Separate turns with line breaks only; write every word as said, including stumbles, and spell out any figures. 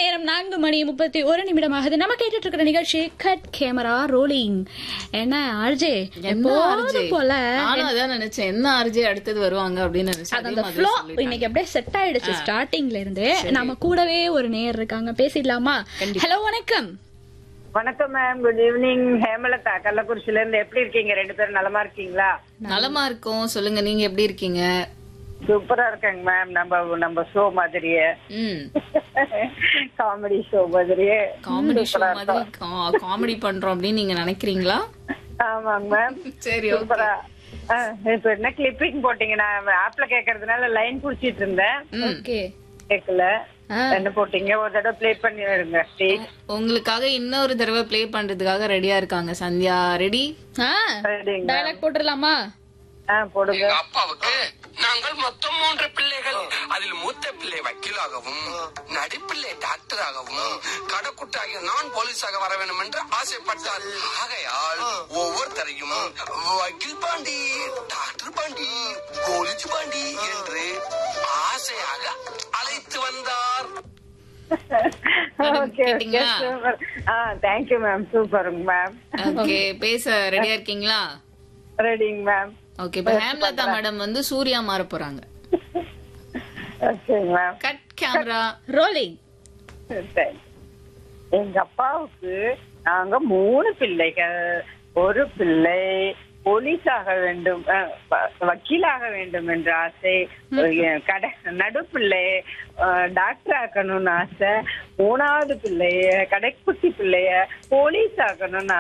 நேரம் நான்கு மணி முப்பத்தி ஒரு நிமிடமாகுது. நம்ம கேட்டுட்டு இருக்கிற நிகழ்ச்சி கட் கேமரா ரோலிங். என்ன ஆர்ஜே எப்போது போல
அதான் நினைச்சேன், என்ன ஆர்ஜே அடுத்தது வருவாங்க அப்படின்னு நினைச்சேன்.
அந்த ஃப்ளோ இன்னைக்கு அப்படியே செட் ஆயிடுச்சு ஸ்டார்டிங்ல இருந்து. நம்ம கூடவே ஒரு நேயர் இருக்காங்க, பேசிடலாமா? ஹலோ, வணக்கம்.
வணக்கம் மேம், குட் ஈவினிங். ஹேமலதா கள்ளக்குறிச்சில இருந்து. எப்படி இருக்கீங்க? ரெண்டு பேரும் நலமா இருக்கீங்களா?
நலமா இருக்கோம். சொல்லுங்க, நீங்க எப்படி இருக்கீங்க?
சூப்பரா இருக்கேங்க மேம். நம்ம நம்ம ஷோ மாதிரியே, காமெடி ஷோ மாதிரியே
காமெடி ஷோ மாதிரி காமெடி பண்றோம் அப்படின்னு நீங்க நினைக்கிறீங்களா?
ஆமாங்க மேம்.
சரி,
சூப்பரா. இப்ப என்ன கிளிப்பிங் போட்டீங்க? நான் ஆப்ல கேக்குறதுனால லைன் புடிச்சிட்டு இருந்தேன்,
ஓகே
கேக்கல. என்ன போட்டீங்க? ஒரு தடவை பிளே பண்ணி விடுங்க.
உங்களுக்காக இன்னொரு தடவை பிளே பண்றதுக்காக ரெடியா இருக்காங்க சந்தியா. ரெடி?
டயலாக் போட்டுடலாமா?
போடுங்க.
அப்பாவுக்கு நாங்கள் மொத்தம் மூன்று பிள்ளைகள். அதில் மூத்த பிள்ளை வக்கீலாகவும், நடிப்பிள்ளை டாக்டராகவும், கடைக்குட்டாகிய நான் போலீஸாக வர வேண்டும் என்று ஆசைப்பட்டார். ஆகையால் ஒவ்வொருத்தரையும் வக்கீல் பாண்டி, டாக்டர் பாண்டி, போலீஸ் பாண்டி என்று ஆசையாக அழைத்து வந்தார்.
Thank you ma'am. சூப்பருங்க மேம்.
ஓகே, பேச ரெடியா இருக்கீங்களா?
ரெடிங்க மேம்.
ஓகே, இப்ப ஹேமலதா மேடம் வந்து சூர்யா மாற போறாங்க. Cut camera
rolling.
எங்க அப்பாவுக்கு நாங்க மூணு பிள்ளைகள். ஒரு பிள்ளை போலீஸாக வேண்டும், வக்கீலாக வேண்டும் என்ற ஆசை. கடை நடுப்பிள்ளை டாக்டர் ஆக்கணும்னு ஆசை. மூணாவது பிள்ளைய, கடைக்குட்டி பிள்ளைய போலீஸ் ஆக்கணும்னு